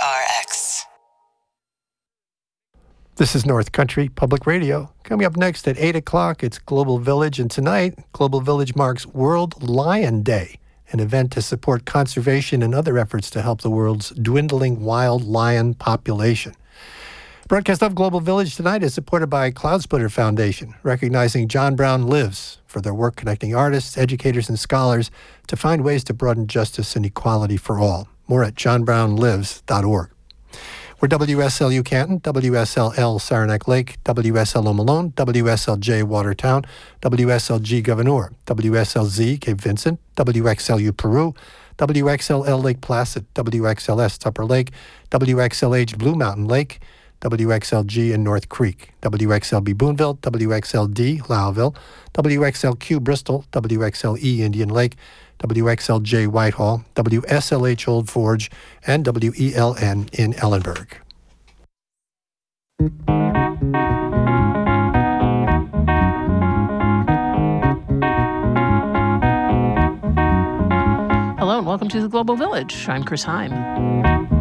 KPRX. This is North Country Public Radio. Coming up next at 8 o'clock, it's Global Village. And tonight, Global Village marks World Lion Day, an event to support conservation and other efforts to help the world's dwindling wild lion population. Broadcast of Global Village tonight is supported by Cloudsplitter Foundation, recognizing John Brown Lives for their work connecting artists, educators, and scholars to find ways to broaden justice and equality for all. More at johnbrownlives.org. We're WSLU Canton, WSLL Saranac Lake, WSLO Malone, WSLJ Watertown, WSLG Gouverneur, WSLZ Cape Vincent, WXLU Peru, WXLL Lake Placid, WXLS Tupper Lake, WXLH Blue Mountain Lake, WXLG in North Creek, WXLB Boonville, WXLD Lowville, WXLQ Bristol, WXLE Indian Lake, WXLJ Whitehall, WSLH Old Forge, and WELN in Ellenburg. Hello and welcome to the Global Village. I'm Chris Heim.